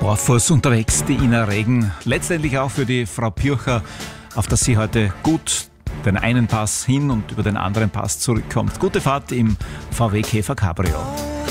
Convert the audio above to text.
Barfuß unterwegs, die Ina Regen. Letztendlich auch für die Frau Pircher, auf dass sie heute gut den einen Pass hin und über den anderen Pass zurückkommt. Gute Fahrt im VW Käfer Cabrio.